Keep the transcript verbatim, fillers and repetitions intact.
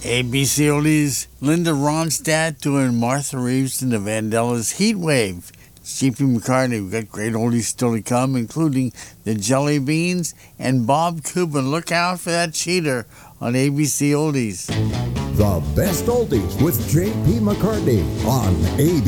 A B C Oldies, Linda Ronstadt doing Martha Reeves and the Vandellas Heat Wave. J P McCartney, we've got great oldies still to come, including the Jelly Beans and Bob Cuban. Look out for that cheater on A B C Oldies. The best oldies with J P McCartney on A B C.